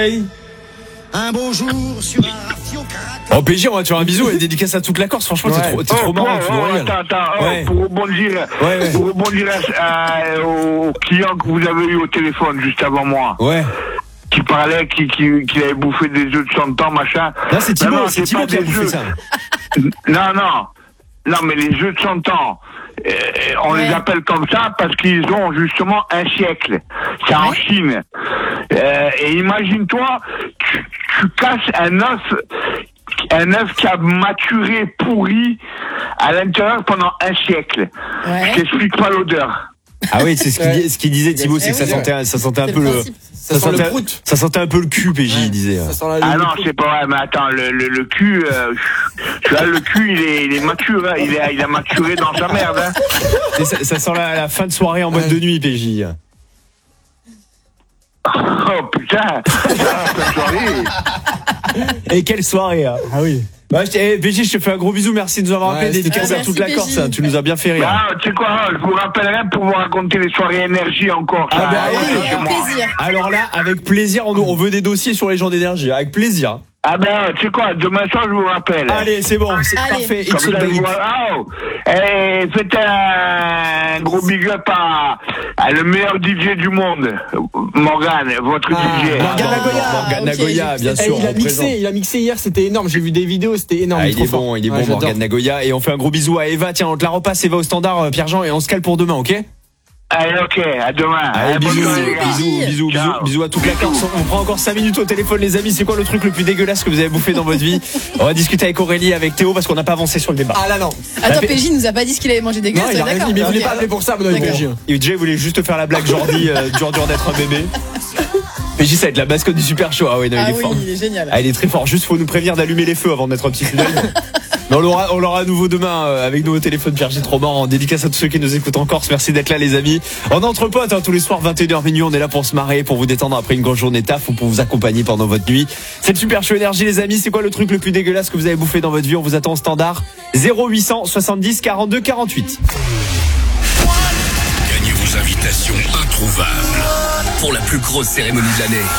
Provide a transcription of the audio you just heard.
Un beau jour sur un rafio craquant. Oh PJ, on va te faire un bisou et dédicace à toute la Corse. Franchement, t'es trop marrant, tu nous régales. Pour rebondir, au client que vous avez eu au téléphone juste avant moi. Ouais. Qui parlait, qui avait bouffé des œufs de 100 ans, machin. Non, c'est Thibaut, c'est Thibaut qui a bouffé ça. Non, mais les œufs de 100 ans, on les appelle comme ça parce qu'ils ont justement un siècle. C'est en Chine. Et imagine-toi, tu casses un œuf qui a maturé, pourri, à l'intérieur pendant un siècle. Ouais. Je t'explique pas l'odeur. Ah oui, c'est ce qu'il disait Thibaut, c'est que ça sentait un peu le... Ça sentait un peu le cul, PJ, il disait. Ah non, c'est pas vrai, mais attends, le cul, tu vois, le cul, il est mature, hein, il a maturé dans sa merde, hein. Et ça sent la fin de soirée en boîte de nuit, PJ. Oh putain, fin de soirée. Et quelle soirée, hein. Ah oui. Bah, PJ, je te fais un gros bisou, merci de nous avoir appelé, dédicace à toute la Corse, hein. Tu nous as bien fait rire. Ah, tu sais quoi, je vous rappellerai pour vous raconter les soirées énergie encore. Ah bah oui, avec plaisir. Alors là, avec plaisir, on veut des dossiers sur les gens d'énergie, avec plaisir. Ah ben, tu sais quoi, demain soir, je vous rappelle. Allez, c'est bon, c'est parfait. Faites un gros big up à le meilleur DJ du monde, Morgan, votre DJ. Morgan Nagoya, bien sûr. Il a mixé hier, c'était énorme. J'ai vu des vidéos, c'était énorme. Il est bon, Morgan Nagoya. Et on fait un gros bisou à Eva. Tiens, on te la repasse, Eva au standard, Pierre-Jean, et on se cale pour demain, ok? Allez, ok, à demain. Allez, bisous à toute la Corse. On prend encore 5 minutes au téléphone, les amis. C'est quoi le truc le plus dégueulasse que vous avez bouffé dans votre vie? On va discuter avec Aurélie, avec Théo, parce qu'on n'a pas avancé sur le débat. Ah là non. Attends, PJ nous a pas dit ce qu'il avait mangé dégueulasse. Non, il a rien dit, mais il voulait pas appeler pour ça, PJ. PJ voulait juste faire la blague Jordi, dur d'être un bébé. PJ, ça va être la mascotte du Super Show. Ah ouais, non, il est fort. Il est génial. Ah, il est très fort. Juste, faut nous prévenir d'allumer les feux avant de mettre un petit coup d'œil. On l'aura à nouveau demain avec nous au téléphone. Pierre, j'ai trop marrant. En dédicace à tous ceux qui nous écoutent en Corse. Merci d'être là, les amis. On est entre potes, tous les soirs 21h minuit. On est là pour se marrer, pour vous détendre après une grosse journée taf ou pour vous accompagner pendant votre nuit. C'est le Super Show Énergie, les amis. C'est quoi le truc le plus dégueulasse que vous avez bouffé dans votre vie? On vous attend au standard 0800 70 42 48. Gagnez vos invitations introuvables pour la plus grosse cérémonie de l'année.